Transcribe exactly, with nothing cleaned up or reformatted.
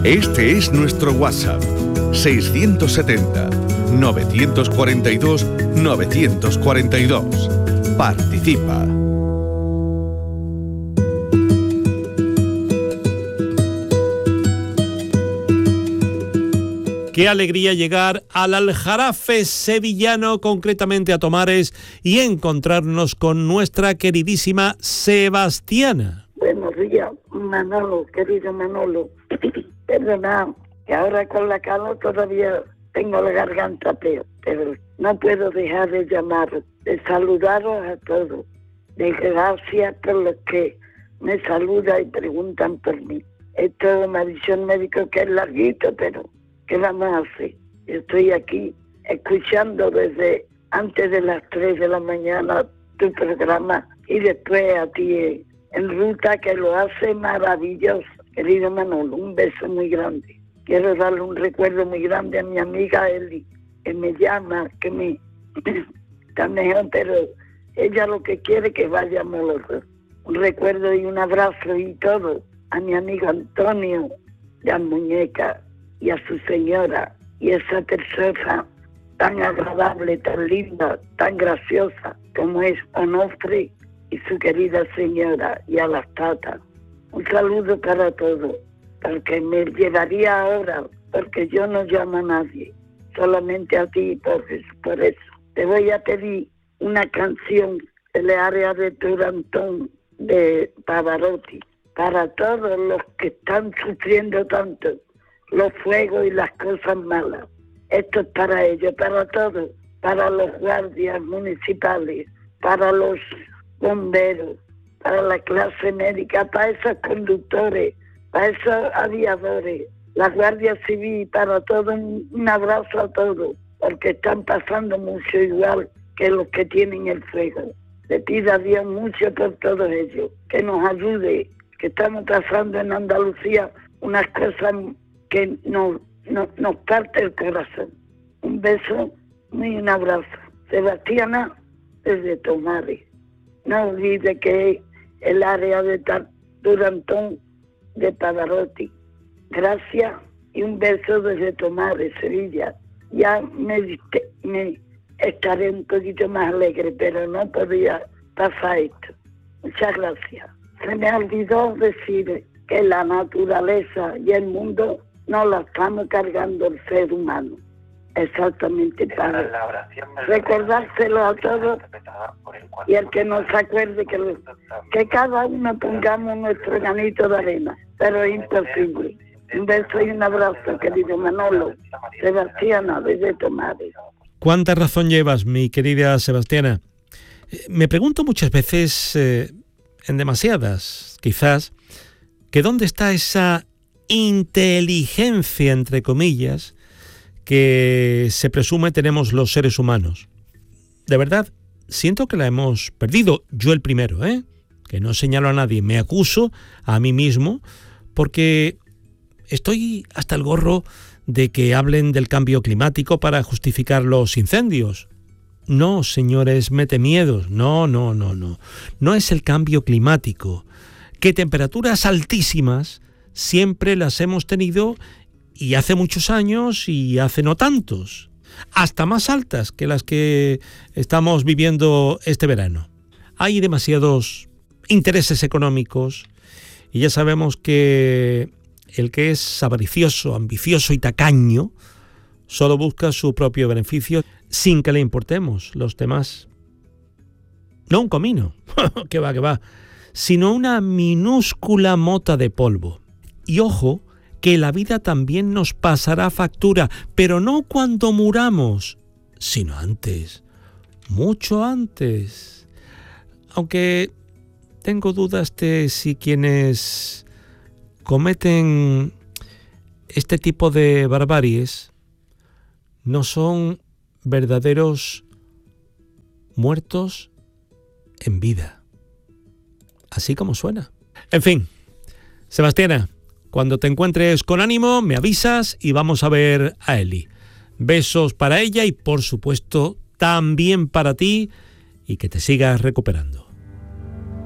Este es nuestro WhatsApp, seiscientos setenta, novecientos cuarenta y dos, novecientos cuarenta y dos. Participa. Qué alegría llegar al Aljarafe sevillano, concretamente a Tomares, y encontrarnos con nuestra queridísima Sebastiana. Buenos días, Manolo, querido Manolo. Perdona, que ahora con la calor todavía tengo la garganta peor, pero no puedo dejar de llamaros, de saludaros a todos. De gracias por los que me saludan y preguntan por mí. Esto me ha dicho el médico que es larguito, pero ¿qué vamos a hacer? Estoy aquí escuchando desde antes de las tres de la mañana tu programa y después a ti en ruta, que lo hace maravilloso. Querido Manolo, un beso muy grande. Quiero darle un recuerdo muy grande a mi amiga Eli, que me llama, que me está mejor, pero ella lo que quiere es que vayamos los dos. Un recuerdo y un abrazo y todo a mi amigo Antonio, la muñeca, y a su señora, y esa persona tan agradable, tan linda, tan graciosa como es Onofre y su querida señora, y a las tatas. Un saludo para todos, porque me llevaría ahora, porque yo no llamo a nadie, solamente a ti, por eso, por eso. Te voy a pedir una canción del área de Turantón, de Pavarotti, para todos los que están sufriendo tanto los fuegos y las cosas malas. Esto es para ellos, para todos, para los guardias municipales, para los bomberos, para la clase médica, para esos conductores, para esos aviadores, la Guardia Civil, para todos, un abrazo a todos, porque están pasando mucho igual que los que tienen el fuego. Le pido a Dios mucho por todos ellos, que nos ayude, que estamos pasando en Andalucía unas cosas que nos, nos, nos parte el corazón. Un beso y un abrazo. Sebastiana, desde Tomares. No olvide que es el área de Turantón de Pavarotti. Gracias y un beso desde Tomares, Sevilla. Ya me, me estaré un poquito más alegre, pero no podía pasar esto. Muchas gracias. Se me olvidó decir que la naturaleza y el mundo no la estamos cargando el ser humano. Exactamente, para recordárselo a todos, y el que no se acuerde que, lo, que cada uno pongamos nuestro granito de arena, pero es imposible. Un beso y un abrazo, querido Manolo. Sebastiana, desde Tomares. ¿Cuánta razón llevas, mi querida Sebastiana? Me pregunto muchas veces, eh, en demasiadas, quizás, que dónde está esa inteligencia, entre comillas, que se presume tenemos los seres humanos. De verdad, siento que la hemos perdido. Yo el primero, ¿eh? Que no señalo a nadie, me acuso a mí mismo, porque estoy hasta el gorro de que hablen del cambio climático para justificar los incendios. No, señores, mete miedos. No, no, no, no. No es el cambio climático. Que temperaturas altísimas siempre las hemos tenido, y hace muchos años y hace no tantos, hasta más altas que las que estamos viviendo este verano. Hay demasiados intereses económicos y ya sabemos que el que es avaricioso, ambicioso y tacaño solo busca su propio beneficio sin que le importemos los demás. No un comino, que va, que va, sino una minúscula mota de polvo. Y ojo, que la vida también nos pasará factura, pero no cuando muramos, sino antes, mucho antes. Aunque tengo dudas de si quienes cometen este tipo de barbaries no son verdaderos muertos en vida. Así como suena. En fin, Sebastiana, cuando te encuentres con ánimo, me avisas y vamos a ver a Eli. Besos para ella y, por supuesto, también para ti, y que te sigas recuperando.